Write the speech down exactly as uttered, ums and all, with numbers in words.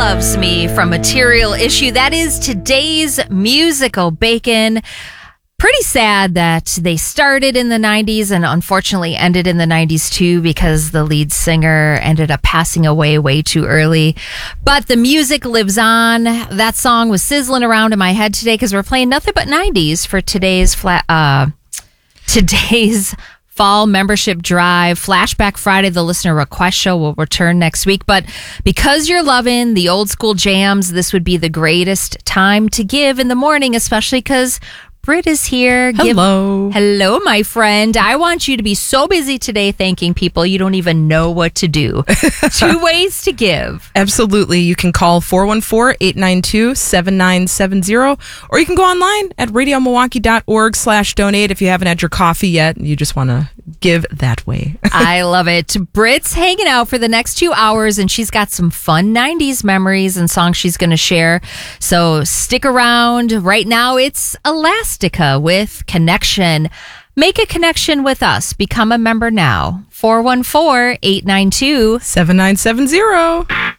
Loves Me from Material Issue. That is today's musical bacon. Pretty sad that they started in the nineties and unfortunately ended in the nineties too, because the lead singer ended up passing away way too early. But the music lives on. That song was sizzling around in my head today because we're playing nothing but nineties for today's flat, uh, today's Fall membership drive. Flashback Friday, the listener request show, will return next week. But because you're loving the old school jams, this would be the greatest time to give in the morning, especially because Britt is here. Hello. Give, hello, my friend. I want you to be so busy today thanking people you don't even know what to do. Two ways to give. Absolutely. You can call four one four, eight nine two, seven nine seven zero, or you can go online at radiomilwaukee.org slash donate if you haven't had your coffee yet and you just want to give that way. I love it. Britt's hanging out for the next two hours and she's got some fun nineties memories and songs she's going to share. So stick around. Right now it's Elastica with Connection. Make a connection with us. Become a member now. four one four, eight nine two, seven nine seven zero.